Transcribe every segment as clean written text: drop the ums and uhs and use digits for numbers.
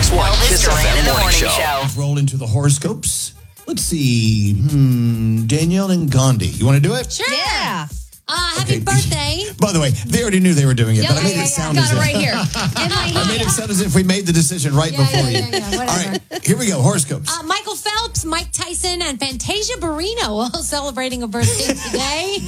This one, Elvis Kiss Duran FM in the Morning Show. Let's roll into the horoscopes. Let's see. Danielle and Gandhi. You want to do it? Sure. Yeah. Happy birthday. By the way, they already knew they were doing it, but I made it sound Got as it if right here. I made it sound as if we made the decision right before you. Whatever. All right, here we go. Horoscopes. Michael Phelps, Mike Tyson, and Fantasia Barrino all celebrating a birthday today.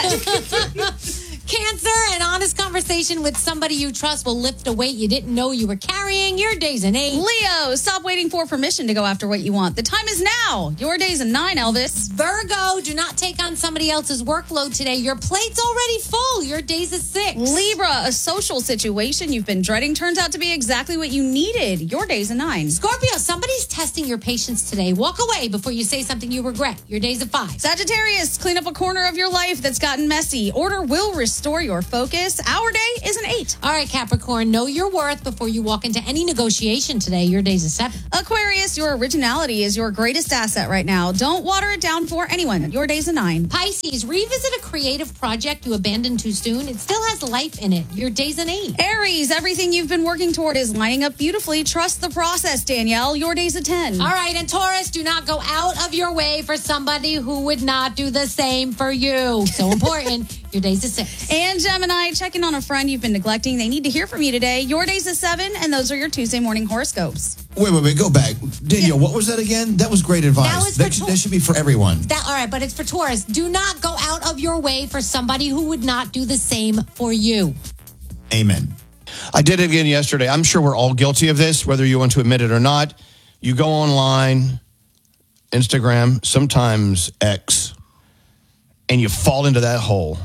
Yes. Cancer, an honest conversation with somebody you trust will lift a weight you didn't know you were carrying. Your day's an 8. Leo, stop waiting for permission to go after what you want. The time is now. Your day's a 9, Elvis. Virgo, do not take on somebody else's workload today. Your plate's already full. Your day's a 6. Libra, a social situation you've been dreading turns out to be exactly what you needed. Your day's a 9. Scorpio, somebody's testing your patience today. Walk away before you say something you regret. Your day's a 5. Sagittarius, clean up a corner of your life that's gotten messy. Order will restore your focus. Our day is an 8. All right, Capricorn, know your worth before you walk into any negotiation today. Your day's a 7. Aquarius, your originality is your greatest asset right now. Don't water it down for anyone. Your day's a 9. Pisces, revisit a creative project you abandoned too soon. It still has life in it. Your day's an 8. Aries, everything you've been working toward is lining up beautifully. Trust the process, Danielle. Your day's a 10. All right, and Taurus, do not go out of your way for somebody who would not do the same for you. So important. Your day's a 6. And Gemini, checking on a friend you've been neglecting. They need to hear from you today. Your day's a 7, and those are your Tuesday morning horoscopes. Wait. Go back. Danielle, what was that again? That was great advice. That was for That should be for everyone. All right, but it's for Taurus. Do not go out of your way for somebody who would not do the same for you. Amen. I did it again yesterday. I'm sure we're all guilty of this, whether you want to admit it or not. You go online, Instagram, sometimes X, and you fall into that hole.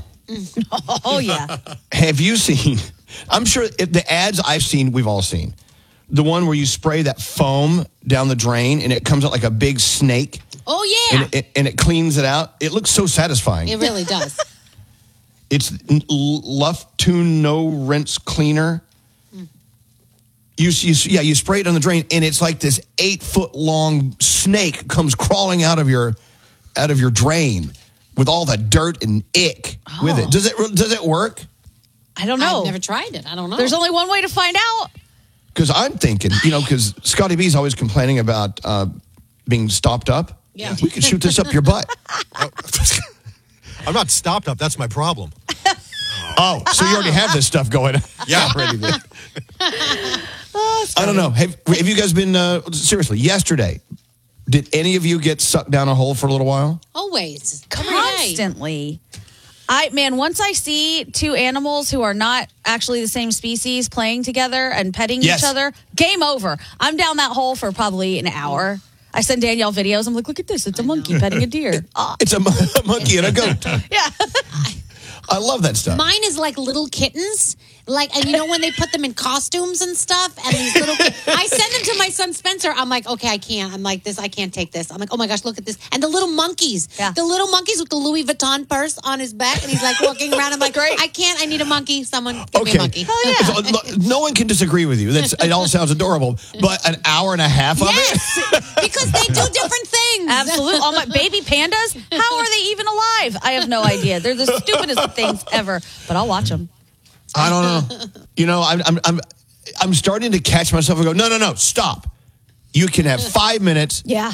Oh, yeah. Have you seen, I'm sure if the ads I've seen, we've all seen. The one where you spray that foam down the drain and it comes out like a big snake. Oh, yeah. And it cleans it out. It looks so satisfying. It really does. It's Luftune No Rinse Cleaner. You spray it on the drain, and it's like this 8-foot long snake comes crawling out of your drain with all the dirt and ick with it. Does it work? I don't know. I've never tried it. I don't know. There's only one way to find out. Because I'm thinking, because Scotty B's always complaining about being stopped up. Yeah. We could shoot this up your butt. I'm not stopped up. That's my problem. Oh, so you already have this stuff going. Yeah. Already. I don't know. Have you guys been, seriously, yesterday, did any of you get sucked down a hole for a little while? Always. Every day. Constantly. Once I see two animals who are not actually the same species playing together and petting Yes. each other, game over. I'm down that hole for probably an hour. I send Danielle videos. I'm like, look at this. It's a monkey petting a deer. It's a monkey and a goat. Yeah. I love that stuff. Mine is like little kittens. And you know when they put them in costumes and stuff? And these little I send them to my son Spencer. I'm like, okay, I can't. I'm like, I can't take this. I'm like, oh my gosh, look at this. And the little monkeys. Yeah. The little monkeys with the Louis Vuitton purse on his back. And he's like walking around. I'm like, great. I can't. I need a monkey. Someone give me a monkey. So, no one can disagree with you. It all sounds adorable. But an hour and a half of it? Because they do different things. Absolutely. All my baby pandas, how are they even alive? I have no idea. They're the stupidest things ever, but I'll watch them. I don't know. You know, I'm starting to catch myself and go, no, stop. You can have 5 minutes. Yeah.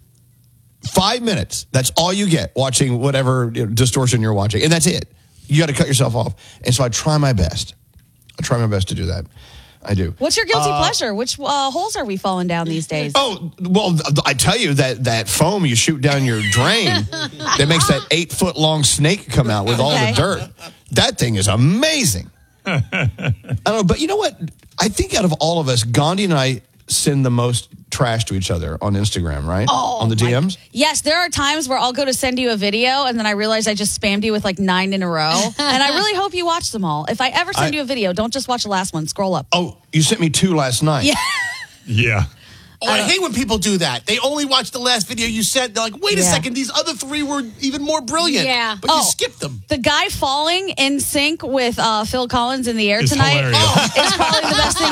5 minutes. That's all you get watching whatever distortion you're watching. And that's it. You got to cut yourself off. And so I try my best. to do that. I do. What's your guilty pleasure? Which holes are we falling down these days? Oh, well, I tell you that foam you shoot down your drain that makes that 8-foot long snake come out with all the dirt. That thing is amazing. I don't know, but you know what? I think out of all of us, Gandhi and I send the most trash to each other on Instagram, right? On the DMs? Yes, there are times where I'll go to send you a video and then I realize I just spammed you with like 9 in a row. And I really hope you watch them all. If I ever send you a video, don't just watch the last one. Scroll up. Oh, you sent me 2 last night. Yeah. Yeah. Oh, I hate when people do that. They only watch the last video you sent. They're like, wait a second, these other 3 were even more brilliant. Yeah. But you skipped them. The guy falling in sync with Phil Collins in the air It's tonight hilarious. is probably the best thing I've seen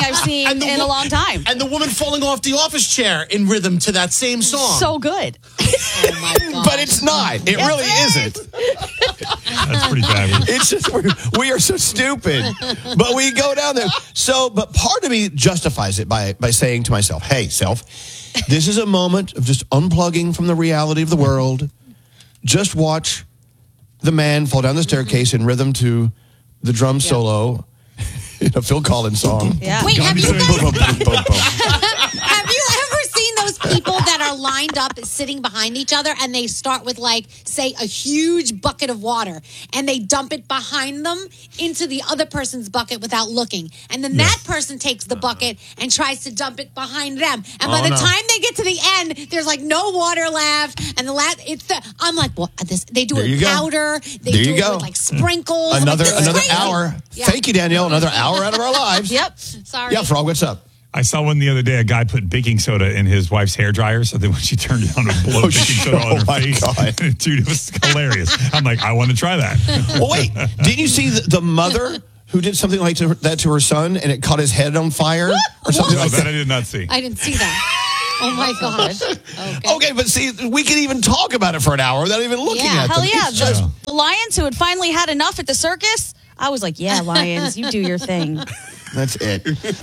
in a long time. And the woman falling off the office chair in rhythm to that same song. So good. Oh my God. But it's not. It really isn't. That's pretty bad. It's just we are so stupid, but we go down there. So, but part of me justifies it by saying to myself, "Hey, self, this is a moment of just unplugging from the reality of the world. Just watch the man fall down the staircase in rhythm to the drum solo in a Phil Collins song." Yeah. Wait, have you Boom, boom, boom, boom, boom. Have you ever seen those people that are lined up sitting behind each other and they start with, like, say, a huge bucket of water and they dump it behind them into the other person's bucket without looking? And then that person takes the bucket and tries to dump it behind them. And by the time they get to the end, there's like no water left. And I'm like, what? They do There it you with go. powder. They There do you it go. with like sprinkles. I'm Another like, this is crazy. hour. Yeah. Thank you, Danielle. Another hour out of our lives. Yep. Sorry. Yeah, Frog, what's up? I saw one the other day. A guy put baking soda in his wife's hair dryer, so that when she turned it on, it would blow baking soda on her my face. God. Dude, it was hilarious. I'm like, I want to try that. Well, wait. Didn't you see the mother who did something like that to her son, and it caught his head on fire or something No, like that that? I did not see. I didn't see that. Oh my gosh. Okay. Okay, but see, we can even talk about it for an hour without even looking Yeah, at Hell them. yeah. It's just- The lions who had finally had enough at the circus, I was like, yeah, lions, you do your thing. that's it.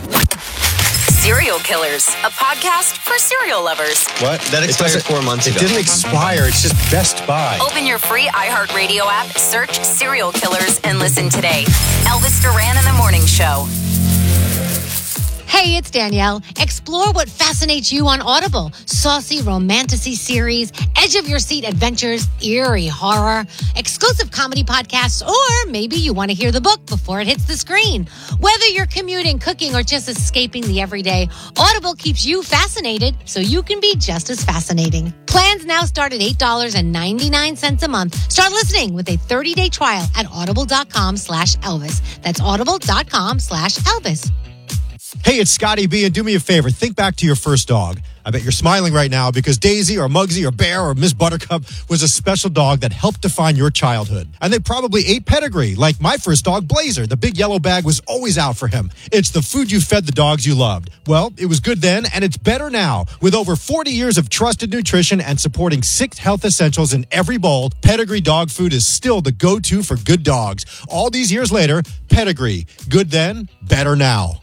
Serial Killers, a podcast for serial lovers. What? That expired 4 months ago. It didn't expire. It's just Best Buy. Open your free iHeartRadio app, search Serial Killers, and listen today. Elvis Duran in the Morning Show. Hey, it's Danielle. Explore what fascinates you on Audible. Saucy romantasy series, edge-of-your-seat adventures, eerie horror, exclusive comedy podcasts, or maybe you want to hear the book before it hits the screen. Whether you're commuting, cooking, or just escaping the everyday, Audible keeps you fascinated so you can be just as fascinating. Plans now start at $8.99 a month. Start listening with a 30-day trial at audible.com/Elvis. That's audible.com/Elvis. Hey, it's Scotty B, and do me a favor. Think back to your first dog. I bet you're smiling right now because Daisy or Muggsy or Bear or Miss Buttercup was a special dog that helped define your childhood. And they probably ate pedigree, like my first dog, Blazer. The big yellow bag was always out for him. It's the food you fed the dogs you loved. Well, it was good then, and it's better now. With over 40 years of trusted nutrition and supporting 6 health essentials in every bowl, Pedigree dog food is still the go-to for good dogs. All these years later, Pedigree. Good then, better now.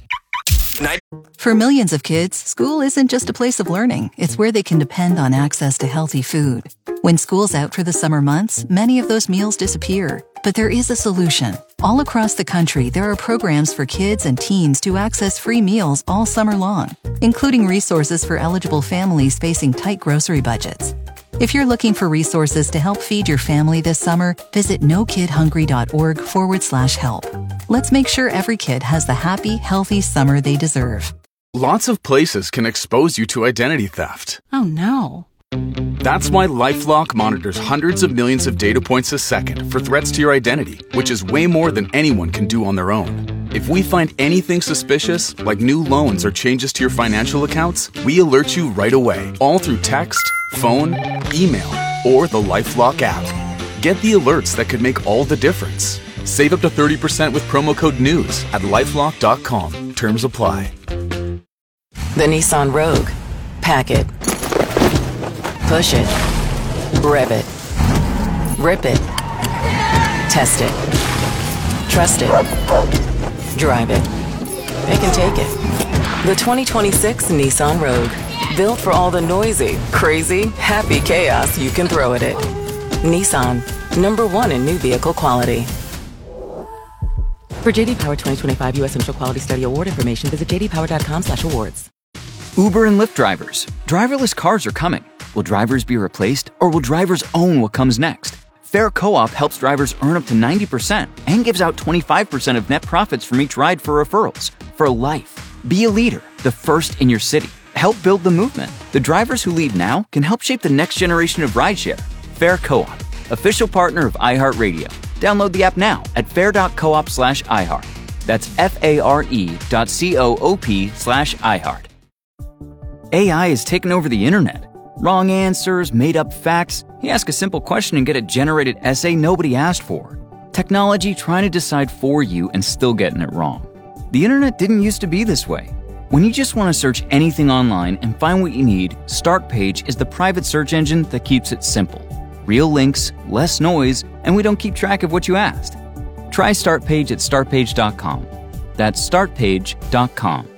For millions of kids, school isn't just a place of learning. It's where they can depend on access to healthy food. When school's out for the summer months, many of those meals disappear. But there is a solution. All across the country, there are programs for kids and teens to access free meals all summer long, including resources for eligible families facing tight grocery budgets. If you're looking for resources to help feed your family this summer, visit nokidhungry.org/help. Let's make sure every kid has the happy, healthy summer they deserve. Lots of places can expose you to identity theft. Oh no. That's why LifeLock monitors hundreds of millions of data points a second for threats to your identity, which is way more than anyone can do on their own. If we find anything suspicious, like new loans or changes to your financial accounts, we alert you right away, all through text, phone, email, or the LifeLock app. Get the alerts that could make all the difference. Save up to 30% with promo code NEWS at LifeLock.com. Terms apply. The Nissan Rogue. Pack it. Push it. Rev it. Rip it. Test it. Trust it. Drive it. It can take it. The 2026 Nissan Rogue. Built for all the noisy, crazy, happy chaos you can throw at it. Nissan. #1 in new vehicle quality. For JD Power 2025 U.S. Central Quality Study Award information, visit jdpower.com/awards. Uber and Lyft drivers. Driverless cars are coming. Will drivers be replaced, or will drivers own what comes next? Fair Co-op helps drivers earn up to 90% and gives out 25% of net profits from each ride for referrals. For life. Be a leader, the first in your city. Help build the movement. The drivers who lead now can help shape the next generation of rideshare. Fair Co-op, official partner of iHeartRadio. Download the app now at fair.coop/iHeart. That's FARE.coop/iHeart. AI has taken over the internet. Wrong answers, made-up facts. You ask a simple question and get a generated essay nobody asked for. Technology trying to decide for you and still getting it wrong. The internet didn't used to be this way. When you just want to search anything online and find what you need, Startpage is the private search engine that keeps it simple. Real links, less noise, and we don't keep track of what you asked. Try Startpage at startpage.com. That's startpage.com.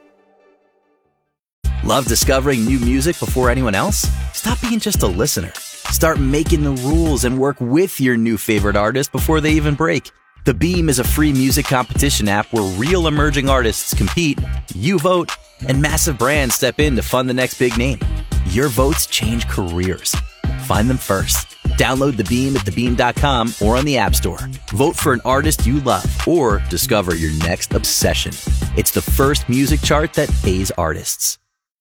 Love discovering new music before anyone else? Stop being just a listener. Start making the rules and work with your new favorite artist before they even break. The Beam is a free music competition app where real emerging artists compete, you vote, and massive brands step in to fund the next big name. Your votes change careers. Find them first. Download The Beam at thebeam.com or on the App Store. Vote for an artist you love or discover your next obsession. It's the first music chart that pays artists.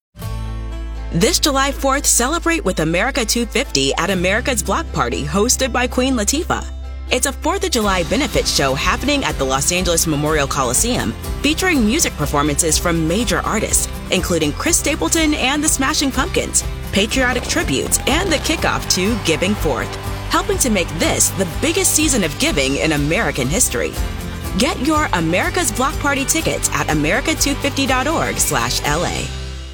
This July 4th, celebrate with America 250 at America's Block Party, hosted by Queen Latifah. It's a 4th of July benefit show happening at the Los Angeles Memorial Coliseum, featuring music performances from major artists, including Chris Stapleton and the Smashing Pumpkins, patriotic tributes, and the kickoff to Giving Forth, helping to make this the biggest season of giving in American history. Get your America's Block Party tickets at america250.org/LA.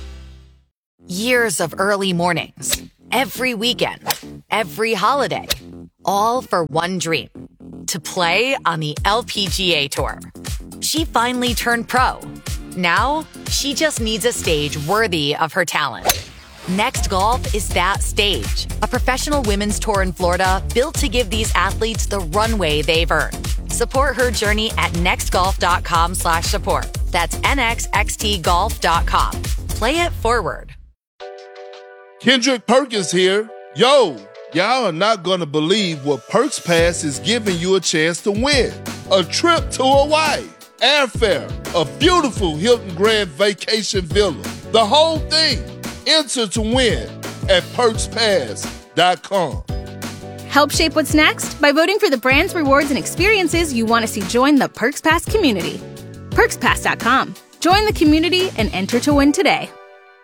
Years of early mornings, every weekend, every holiday, all for one dream, to play on the LPGA Tour. She finally turned pro. Now, she just needs a stage worthy of her talent. Next Golf is that stage, a professional women's tour in Florida built to give these athletes the runway they've earned. Support her journey at nextgolf.com/support. That's nxxtgolf.com. Play it forward. Kendrick Perkins here. Yo, y'all are not going to believe what Perks Pass is giving you a chance to win. A trip to Hawaii, airfare, a beautiful Hilton Grand Vacation Villa, the whole thing. Enter to win at PerksPass.com. Help shape what's next by voting for the brands, rewards, and experiences you want to see join the Perks Pass community. PerksPass.com. Join the community and enter to win today.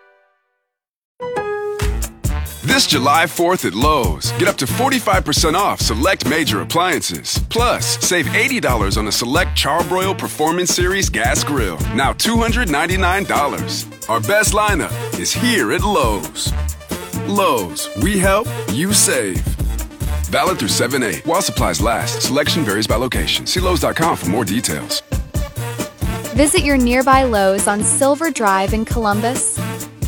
This July 4th at Lowe's, get up to 45% off select major appliances. Plus, save $80 on a select Charbroil Performance Series gas grill, now $299. Our best lineup is here at Lowe's. Lowe's, we help, you save. Valid through 7/8 while supplies last. Selection varies by location. See Lowes.com for more details. Visit your nearby Lowe's on Silver Drive in Columbus.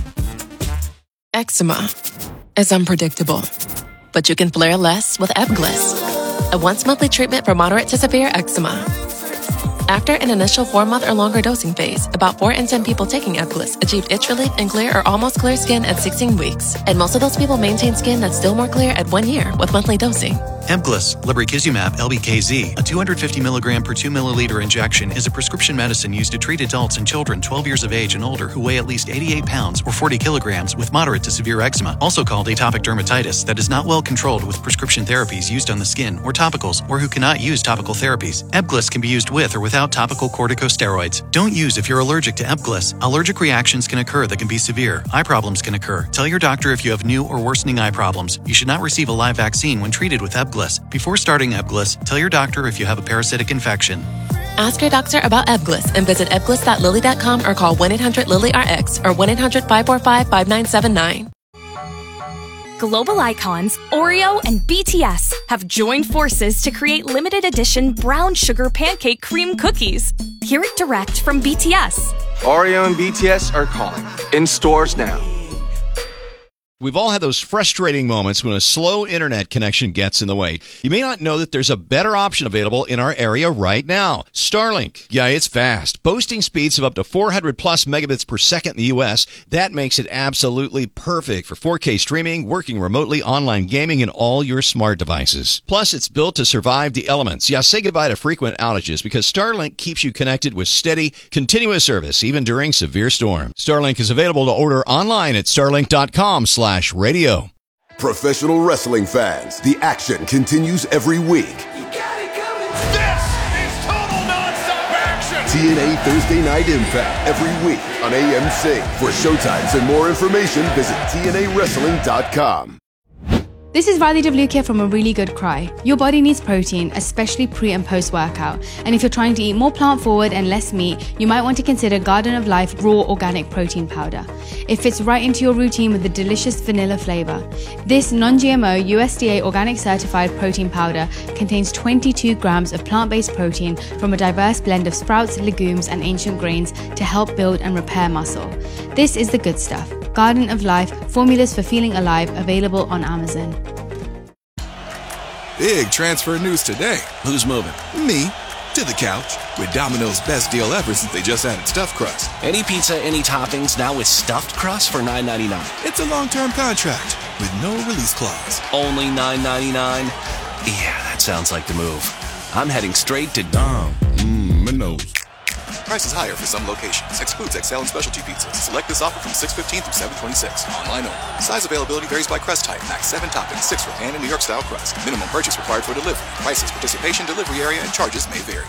Eczema is unpredictable, but you can flare less with Ebglyss, a once-monthly treatment for moderate to severe eczema. After an initial 4-month or longer dosing phase, about 4 in 10 people taking Ebglyss achieved itch relief and clear or almost clear skin at 16 weeks. And most of those people maintain skin that's still more clear at 1 year with monthly dosing. Ebglyss, lebrikizumab LBKZ, a 250 milligram per 2 milliliter injection, is a prescription medicine used to treat adults and children 12 years of age and older who weigh at least 88 pounds or 40 kilograms with moderate to severe eczema, also called atopic dermatitis, that is not well controlled with prescription therapies used on the skin or topicals, or who cannot use topical therapies. Ebglyss can be used with or without topical corticosteroids. Don't use if you're allergic to Ebglyss. Allergic reactions can occur that can be severe. Eye problems can occur. Tell your doctor if you have new or worsening eye problems. You should not receive a live vaccine when treated with Ebglyss. Before starting Ebglyss, tell your doctor if you have a parasitic infection. Ask your doctor about Ebglyss and visit ebglyss.lilly.com or call 1-800-LILY-RX or 1-800-545-5979. Global icons Oreo and BTS have joined forces to create limited edition brown sugar pancake cream cookies. Hear it direct from BTS. Oreo and BTS are calling. In stores now. We've all had those frustrating moments when a slow internet connection gets in the way. You may not know that there's a better option available in our area right now. Starlink. Yeah, it's fast. Boasting speeds of up to 400 plus megabits per second in the U.S. That makes it absolutely perfect for 4K streaming, working remotely, online gaming, and all your smart devices. Plus, it's built to survive the elements. Yeah, say goodbye to frequent outages because Starlink keeps you connected with steady, continuous service, even during severe storms. Starlink is available to order online at starlink.com/radio. Professional wrestling fans, the action continues every week. This is total non-stop action! TNA Thursday Night Impact every week on AMC. For showtimes and more information, visit TNAWrestling.com. This is Riley WK from A Really Good Cry. Your body needs protein, especially pre and post workout. And if you're trying to eat more plant forward and less meat, you might want to consider Garden of Life Raw Organic Protein Powder. It fits right into your routine with the delicious vanilla flavor. This non-GMO USDA organic certified protein powder contains 22 grams of plant-based protein from a diverse blend of sprouts, legumes, and ancient grains to help build and repair muscle. This is the good stuff. Garden of Life, formulas for feeling alive, available on Amazon. Big transfer news today. Who's moving? Me. To the couch. With Domino's best deal ever since they just added stuffed crust. Any pizza, any toppings, now with stuffed crust for $9.99. It's a long-term contract with no release clause. Only $9.99? Yeah, that sounds like the move. I'm heading straight to Dom. Domino's. Prices higher for some locations. Excludes XL and specialty pizzas. Select this offer from 6/15 through 7/26. Online only. Size availability varies by crust type. Max 7 toppings, 6 for pan and New York style crust. Minimum purchase required for delivery. Prices, participation, delivery area, and charges may vary.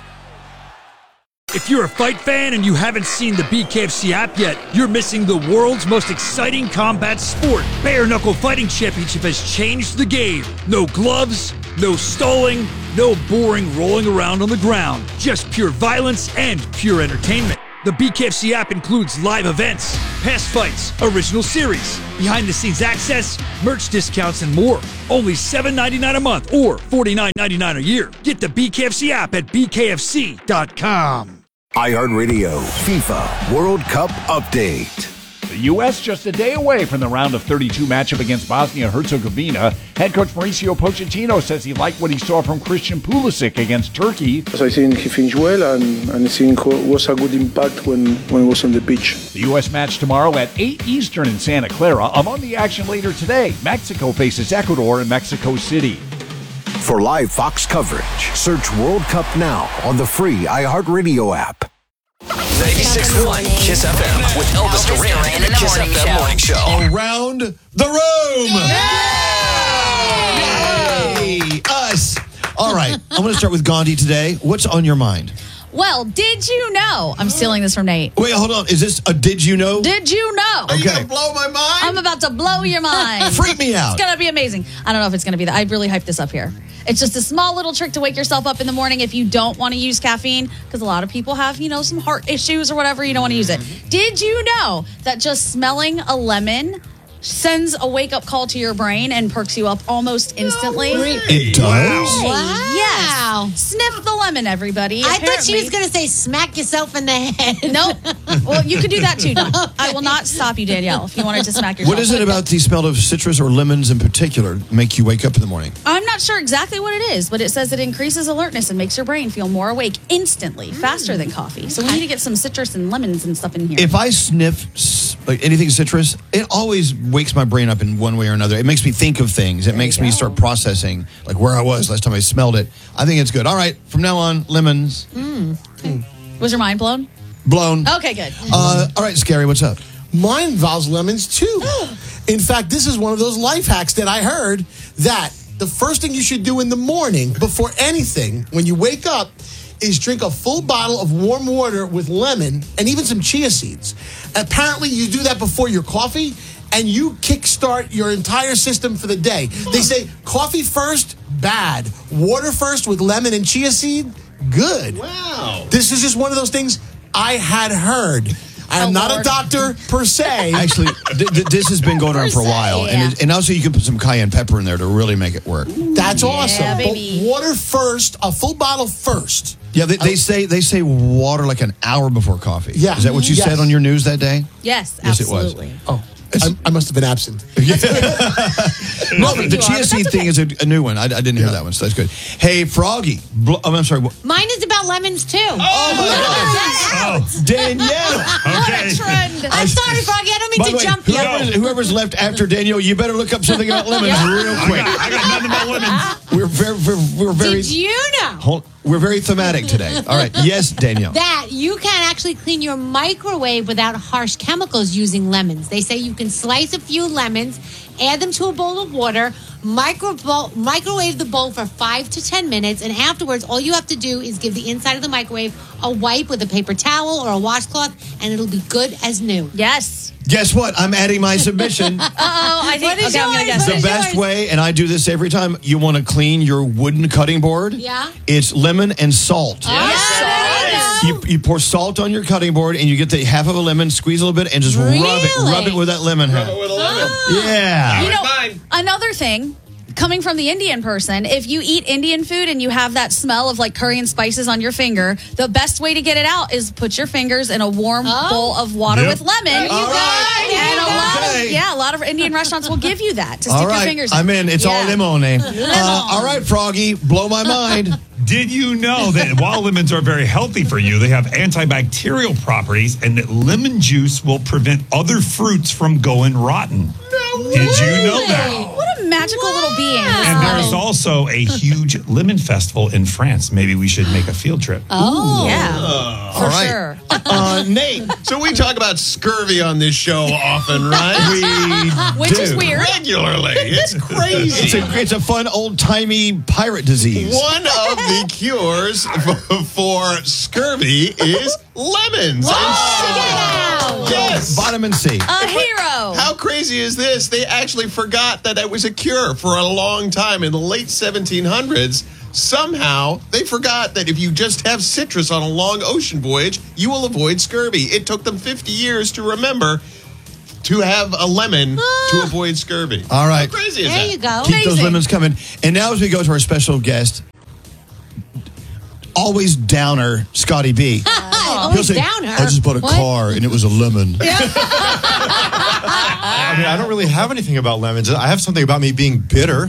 If you're a fight fan and you haven't seen the BKFC app yet, you're missing the world's most exciting combat sport. Bare Knuckle Fighting Championship has changed the game. No gloves, no stalling, no boring rolling around on the ground. Just pure violence and pure entertainment. The BKFC app includes live events, past fights, original series, behind-the-scenes access, merch discounts, and more. Only $7.99 a month or $49.99 a year. Get the BKFC app at bkfc.com. iHeartRadio FIFA World Cup Update. The U.S. just a day away from the round of 32 matchup against Bosnia-Herzegovina. Head coach Mauricio Pochettino says he liked what he saw from Christian Pulisic against Turkey. I think he finished well, and I think it was a good impact when he was on the pitch. The U.S. match tomorrow at 8 Eastern in Santa Clara. Among the action later today, Mexico faces Ecuador in Mexico City. For live Fox coverage, search World Cup now on the free iHeartRadio app. 96.1 Kiss FM with Elvis Duran and the Kiss FM Morning Show. Around the room. Yay! Us. All right, I'm going to start with Gandhi today. What's on your mind? Well, did you know? I'm stealing this from Nate. Wait, hold on. Is this a did you know? Did you know? Are you going to blow my mind? I'm about to blow your mind. Freak me out. It's going to be amazing. I don't know if it's going to be that. I really hyped this up here. It's just a small little trick to wake yourself up in the morning if you don't want to use caffeine, because a lot of people have, some heart issues or whatever. You don't want to use it. Did you know that just smelling a lemon sends a wake-up call to your brain and perks you up almost instantly? It does? Wow. Yes. Sniff the lemon, everybody. I thought she was going to say smack yourself in the head. Nope. Well, you could do that too. I will not stop you, Danielle, if you wanted to smack yourself. What is it about the smell of citrus or lemons in particular make you wake up in the morning? I'm not sure exactly what it is, but it says it increases alertness and makes your brain feel more awake instantly, faster than coffee. So we need to get some citrus and lemons and stuff in here. If I sniff anything citrus, it always wakes my brain up in one way or another. It makes me think of things. It makes me start processing, like where I was last time I smelled it. I think it's good. All right, from now on, lemons. Was your mind blown? Blown. Okay, good. All right, Scary, what's up? Mine involves lemons, too. In fact, this is one of those life hacks that I heard that the first thing you should do in the morning, before anything, when you wake up, is drink a full bottle of warm water with lemon and even some chia seeds. Apparently, you do that before your coffee, and you kickstart your entire system for the day. They say coffee first, bad. Water first with lemon and chia seed, good. Wow. This is just one of those things I had heard. I am not a doctor per se. Actually, this has been going on for a while. Yeah. And also you can put some cayenne pepper in there to really make it work. That's awesome. Yeah, baby. But water first, a full bottle first. Yeah, they say water like an hour before coffee. Yeah. Is that what you said on your news that day? Yes, Yes, absolutely. it was. Oh. I must have been absent. No, but the chia seed thing is a new one. I didn't hear that one, so that's good. Hey, Froggy. I'm sorry. Mine is about lemons, too. Danielle. Okay. Trend. I'm sorry, Froggy. I don't mean By the to way, jump you. whoever's left after Danielle, you better look up something about lemons real quick. I got nothing about lemons. We're very. Did you know We're very thematic today. All right. Yes, Danielle. that you can actually clean your microwave without harsh chemicals using lemons? They say you can slice a few lemons, add them to a bowl of water, microwave the bowl for 5 to 10 minutes, and afterwards, all you have to do is give the inside of the microwave a wipe with a paper towel or a washcloth, and it'll be good as new. Yes. Guess what? I'm adding my submission. I think I'm going to guess The best way, and I do this every time, you want to clean your wooden cutting board? Yeah. It's lemon and salt. You pour salt on your cutting board, and you get the half of a lemon, squeeze a little bit, and just rub it with that lemon. Yeah. Another thing, coming from the Indian person, if you eat Indian food and you have that smell of like curry and spices on your finger, the best way to get it out is put your fingers in a warm bowl of water with lemon. There you go. And a lot of Indian restaurants will give you that to stick your fingers in. I'm in. It's all limone. All right, Froggy, blow my mind. Did you know that while lemons are very healthy for you, they have antibacterial properties, and that lemon juice will prevent other fruits from going rotten? Did you know that? What a magical little being. And there's also a huge lemon festival in France. Maybe we should make a field trip. Oh, yeah. For sure. Nate. So we talk about scurvy on this show often, right? Which is weird. Regularly. It's crazy. It's a fun old-timey pirate disease. One of the cures for scurvy is lemons. Yes. Vitamin C. A hero. How crazy is this? They actually forgot that it was a cure for a long time in the late 1700s. Somehow, they forgot that if you just have citrus on a long ocean voyage, you will avoid scurvy. It took them 50 years to remember to have a lemon to avoid scurvy. All right. How crazy is that? There you go. Keep those lemons coming. And now as we go to our special guest, always downer, Scotty B. Always He'll say, downer? I just bought a car and it was a lemon. I mean, I don't really have anything about lemons. I have something about me being bitter.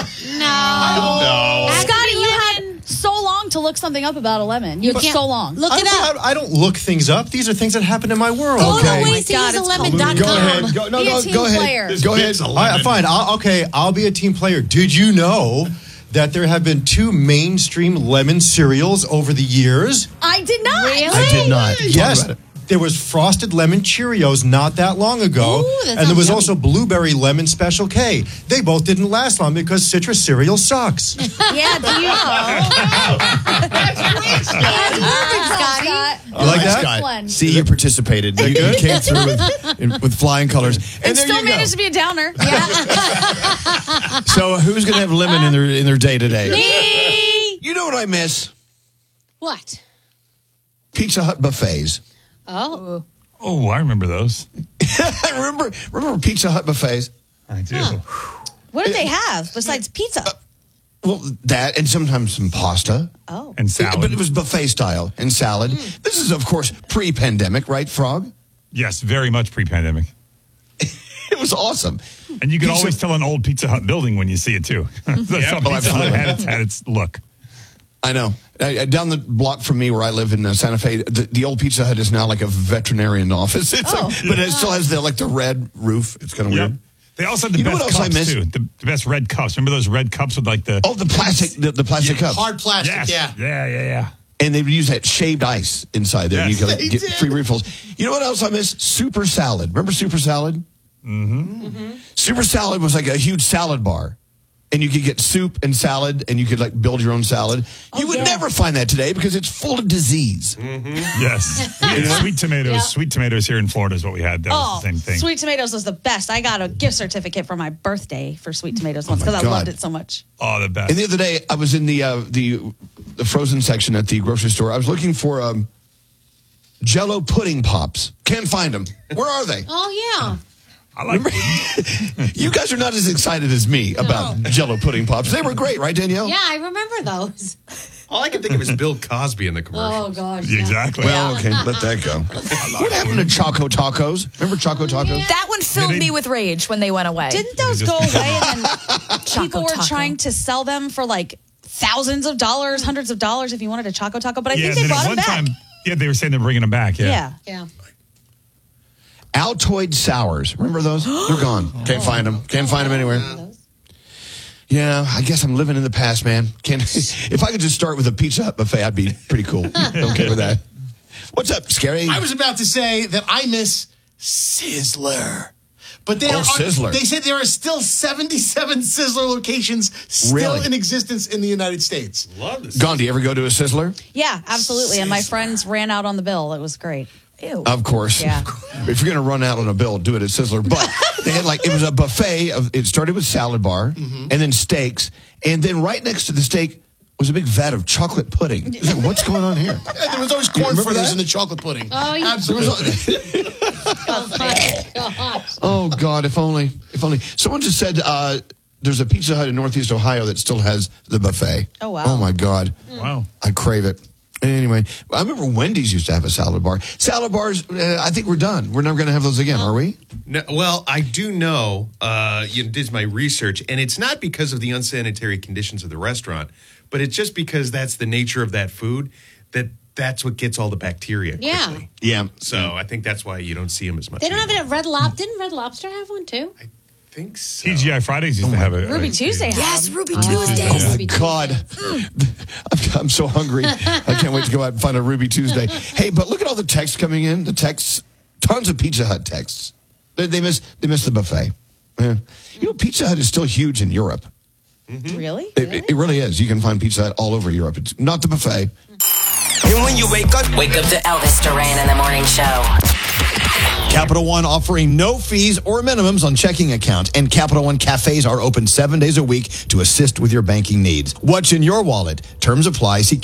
No. Scotty, you had so long to look something up about a lemon. You had so long. Look it up. I don't look things up. These are things that happen in my world. Go to Okay. wastingsalemon.com. Go ahead. Be a team player. Go ahead. All right, fine. I'll be a team player. Did you know that there have been 2 mainstream lemon cereals over the years? I did not. Really? I did not. Yes. There was Frosted Lemon Cheerios not that long ago. Ooh, that and there was sounds also Blueberry Lemon Special K. They both didn't last long because citrus cereal sucks. Yeah, do you know? That's great, Scott. Scotty. You like that? Excellent. See, you participated. You came through with flying colors. And And there still you go. managed to be a downer. Yeah. So who's going to have lemon in their day today? Me. You know what I miss? What? Pizza Hut buffets. Oh. Oh, I remember those. remember Pizza Hut buffets? I do. What did they have besides pizza? Well, that and sometimes some pasta. Oh. And salad. But it was buffet style and salad. This is, of course, pre-pandemic, right, Frog? Yes, very much pre-pandemic. It was awesome. And you can always tell an old Pizza Hut building when you see it, too. Pizza Hut had its look. I know. Down the block from me where I live in Santa Fe, the old Pizza Hut is now like a veterinarian office. But it still has the red roof. It's kind of weird. They also have the best cups, too. The best red cups. Remember those red cups with like the... Oh, the plastic, the plastic cups. Hard plastic, Yes. Yeah. And they would use that shaved ice inside there. Yes. You could get free refills. You know what else I miss? Super Salad. Remember Super Salad? Mm-hmm. Super Salad was like a huge salad bar. And you could get soup and salad, and you could like build your own salad. You would never find that today because it's full of disease. Mm-hmm. Yes. And sweet tomatoes. Yeah. Sweet tomatoes here in Florida is what we had. That was the same thing. Sweet tomatoes was the best. I got a gift certificate for my birthday for sweet tomatoes once because I God. loved it so much. Oh, the best. And the other day, I was in the frozen section at the grocery store. I was looking for Jell-O pudding pops. Can't find them. Where are they? Oh, yeah. I like You guys are not as excited as me about Jell-O pudding pops. They were great, right, Danielle? Yeah, I remember those. All I can think of is Bill Cosby in the commercial. Oh, gosh. Exactly. Well, okay, let that go. What happened to Choco Tacos? Remember Choco Tacos? That one filled me with rage when they went away. Didn't those go away and then people were trying to sell them for like thousands of dollars, hundreds of dollars if you wanted a Choco Taco? But I think they brought them back. They were saying they're bringing them back. Yeah. Altoid sours. Remember those? They're gone. Can't find them. Can't find them anywhere. Yeah, I guess I'm living in the past, man. If I could just start with a Pizza Hut buffet, I'd be pretty cool. Okay with that. What's up, Scary? I was about to say that I miss Sizzler. But Sizzler. They said there are still 77 Sizzler locations still in existence in the United States. Love this. Gandhi, ever go to a Sizzler? Yeah, absolutely. And my friends ran out on the bill. It was great. Ew. Of course. Yeah. If you're going to run out on a bill, do it at Sizzler. But they had it was a buffet. It started with salad bar and then steaks. And then right next to the steak was a big vat of chocolate pudding. What's going on here? There was always corn fritters in the chocolate pudding. Oh, yeah. Absolutely. Oh, my gosh. Oh, God, if only. Someone just said there's a Pizza Hut in Northeast Ohio that still has the buffet. Oh, wow. Oh, my God. Wow. I crave it. Anyway, I remember Wendy's used to have a salad bar. Salad bars, I think we're done. We're never going to have those again, are we? No, well, I do know, did my research, and it's not because of the unsanitary conditions of the restaurant, but it's just because that's the nature of that food, that's what gets all the bacteria quickly. Yeah. So I think that's why you don't see them as much. They don't have it at Red Lobster. Didn't Red Lobster have one, too? I think so. TGI Fridays used to have it. Ruby Tuesday has Yes, them. Ruby Tuesday. Oh, my God. I'm so hungry. I can't wait to go out and find a Ruby Tuesday. Hey, but look at all the texts coming in. The texts, tons of Pizza Hut texts. They miss the buffet. Yeah. Pizza Hut is still huge in Europe. Really? It really is. You can find Pizza Hut all over Europe. It's not the buffet. And when you wake up to Elvis Duran in the morning show. Capital One offering no fees or minimums on checking accounts, and Capital One cafes are open 7 days a week to assist with your banking needs. What's in your wallet? Terms apply. See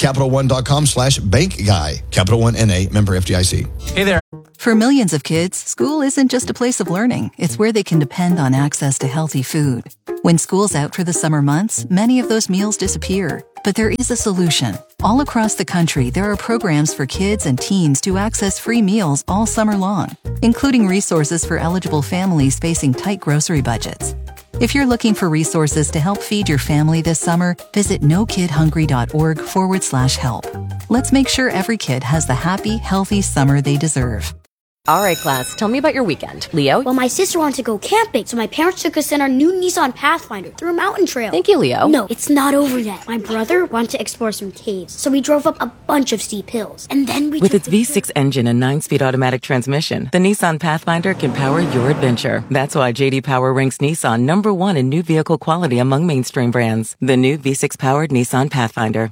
CapitalOne.com/bankguy. Capital One N.A. member FDIC. Hey there. For millions of kids, school isn't just a place of learning. It's where they can depend on access to healthy food. When school's out for the summer months, many of those meals disappear. But there is a solution. All across the country, there are programs for kids and teens to access free meals all summer long, including resources for eligible families facing tight grocery budgets. If you're looking for resources to help feed your family this summer, visit nokidhungry.org/help. Let's make sure every kid has the happy, healthy summer they deserve. All right, class, tell me about your weekend. Leo? Well, my sister wanted to go camping, so my parents took us in our new Nissan Pathfinder through a mountain trail. Thank you, Leo. No, it's not over yet. My brother wanted to explore some caves, so we drove up a bunch of steep hills. And then we With its V6 engine and 9-speed automatic transmission, the Nissan Pathfinder can power your adventure. That's why J.D. Power ranks Nissan #1 in new vehicle quality among mainstream brands. The new V6-powered Nissan Pathfinder.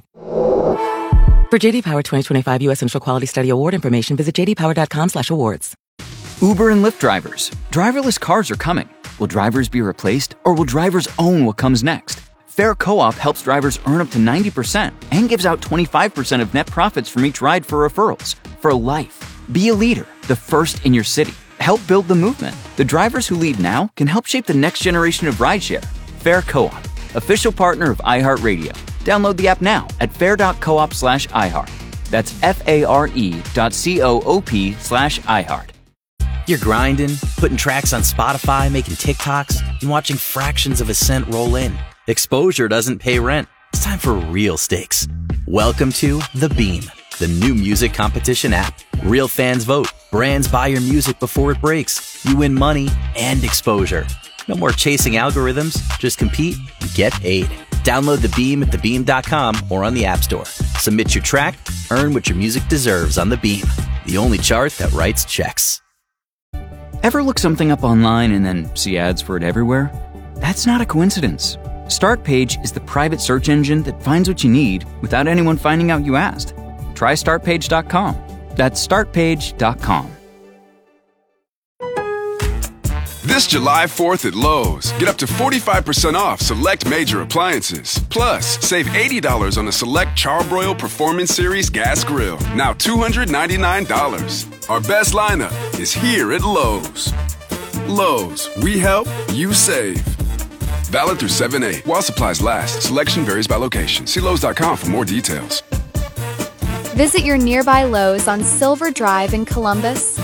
For J.D. Power 2025 U.S. Central Quality Study Award information, visit jdpower.com/awards. Uber and Lyft drivers. Driverless cars are coming. Will drivers be replaced, or will drivers own what comes next? Fair Co-op helps drivers earn up to 90% and gives out 25% of net profits from each ride for referrals. For life. Be a leader, the first in your city. Help build the movement. The drivers who lead now can help shape the next generation of rideshare. Fair Co-op, official partner of iHeartRadio. Download the app now at fair.coop/iHeart. That's FARE.coop/iHeart. You're grinding, putting tracks on Spotify, making TikToks, and watching fractions of a cent roll in. Exposure doesn't pay rent. It's time for real stakes. Welcome to The Beam, the new music competition app. Real fans vote. Brands buy your music before it breaks. You win money and exposure. No more chasing algorithms. Just compete and get paid. Download The Beam at thebeam.com or on the App Store. Submit your track, earn what your music deserves on The Beam, the only chart that writes checks. Ever look something up online and then see ads for it everywhere? That's not a coincidence. Startpage is the private search engine that finds what you need without anyone finding out you asked. Try startpage.com. That's startpage.com. This July 4th at Lowe's, get up to 45% off select major appliances. Plus, save $80 on a select Charbroil Performance Series gas grill. Now $299. Our best lineup is here at Lowe's. Lowe's, we help, you save. Valid through 7/8 while supplies last. Selection varies by location. See Lowe's.com for more details. Visit your nearby Lowe's on Silver Drive in Columbus.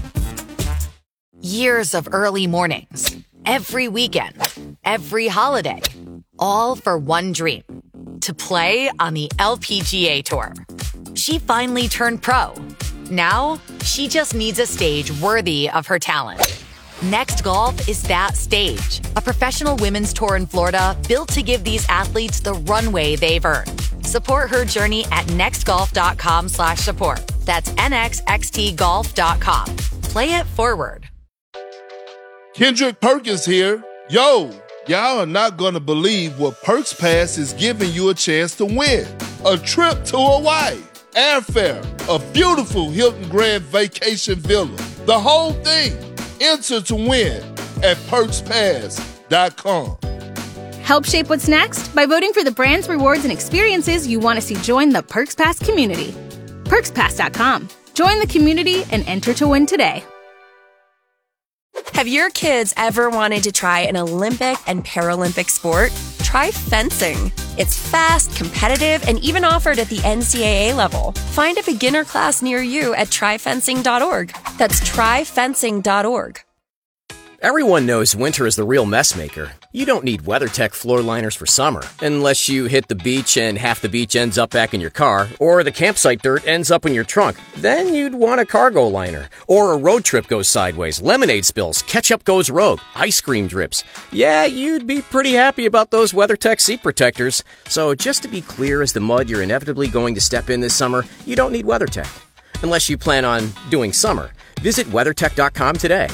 Years of early mornings, every weekend, every holiday, all for one dream, to play on the LPGA Tour. She finally turned pro. Now, she just needs a stage worthy of her talent. Next Golf is that stage, a professional women's tour in Florida built to give these athletes the runway they've earned. Support her journey at nextgolf.com/support. That's nxxtgolf.com. Play it forward. Kendrick Perkins here. Yo, y'all are not going to believe what Perks Pass is giving you a chance to win. A trip to Hawaii. airfare, a beautiful Hilton Grand Vacation Villa. The whole thing. Enter to win at perkspass.com. Help shape what's next by voting for the brands, rewards, and experiences you want to see join the Perks Pass community. PerksPass.com. Join the community and enter to win today. Have your kids ever wanted to try an Olympic and Paralympic sport? Try fencing. It's fast, competitive, and even offered at the NCAA level. Find a beginner class near you at tryfencing.org. That's tryfencing.org. Everyone knows winter is the real mess maker. You don't need WeatherTech floor liners for summer, unless you hit the beach and half the beach ends up back in your car, or the campsite dirt ends up in your trunk. Then you'd want a cargo liner. Or a road trip goes sideways, lemonade spills, ketchup goes rogue, ice cream drips. Yeah, you'd be pretty happy about those WeatherTech seat protectors. So just to be clear as the mud you're inevitably going to step in this summer, you don't need WeatherTech. Unless you plan on doing summer. Visit WeatherTech.com today.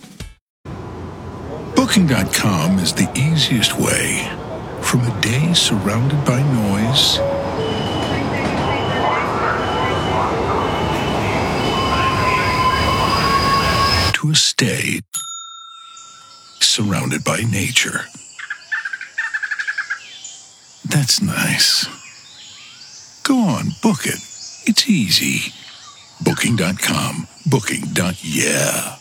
Booking.com is the easiest way. From a day surrounded by noise to a stay surrounded by nature. That's nice. Go on, book it. It's easy. Booking.com. Booking.yeah.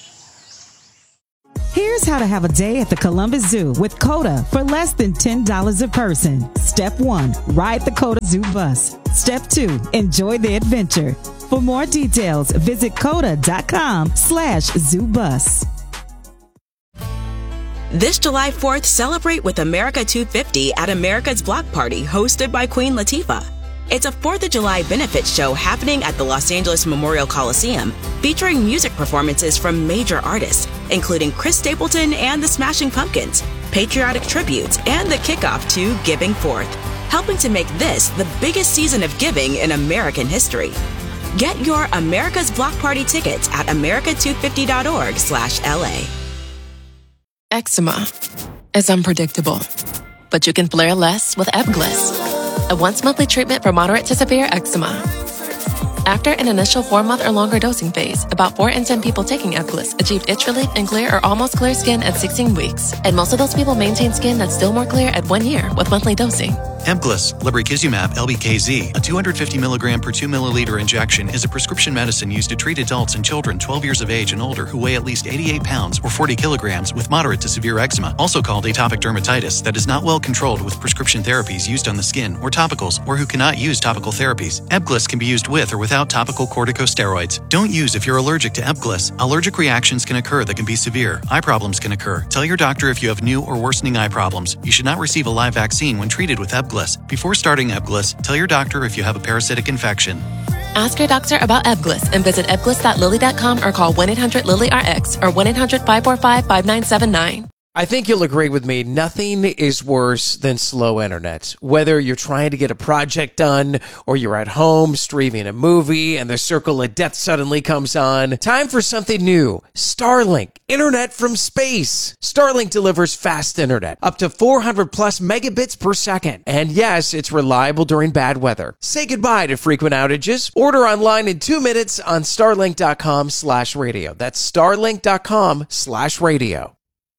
Here's how to have a day at the Columbus Zoo with COTA for less than $10 a person. Step 1, ride the COTA Zoo bus. Step 2, enjoy the adventure. For more details, visit COTA.com/ZooBus. This July 4th, celebrate with America 250 at America's Block Party, hosted by Queen Latifah. It's a 4th of July benefit show happening at the Los Angeles Memorial Coliseum, featuring music performances from major artists, including Chris Stapleton and the Smashing Pumpkins, patriotic tributes, and the kickoff to Giving Forth, helping to make this the biggest season of giving in American history. Get your America's Block Party tickets at america250.org/LA. Eczema is unpredictable, but you can flare less with Ebglyss, a once-monthly treatment for moderate to severe eczema. After an initial 4-month or longer dosing phase, about 4 in 10 people taking Ebglyss achieved itch relief and clear or almost clear skin at 16 weeks. And most of those people maintain skin that's still more clear at 1 year with monthly dosing. Ebglyss, lebrikizumab LBKZ, a 250 milligram per 2 milliliter injection, is a prescription medicine used to treat adults and children 12 years of age and older who weigh at least 88 pounds or 40 kilograms with moderate to severe eczema, also called atopic dermatitis, that is not well controlled with prescription therapies used on the skin or topicals, or who cannot use topical therapies. Ebglyss can be used with or without topical corticosteroids. Don't use if you're allergic to Ebglyss. Allergic reactions can occur that can be severe. Eye problems can occur. Tell your doctor if you have new or worsening eye problems. You should not receive a live vaccine when treated with Ebglyss. Before starting Ebglyss, tell your doctor if you have a parasitic infection. Ask your doctor about Ebglyss and visit ebglyss.lilly.com or call 1-800-LILY-RX or 1-800-545-5979. I think you'll agree with me, nothing is worse than slow internet. Whether you're trying to get a project done or you're at home streaming a movie and the circle of death suddenly comes on, time for something new. Starlink, internet from space. Starlink delivers fast internet, up to 400 plus megabits per second. And yes, it's reliable during bad weather. Say goodbye to frequent outages. Order online in 2 minutes on starlink.com/radio. That's starlink.com/radio.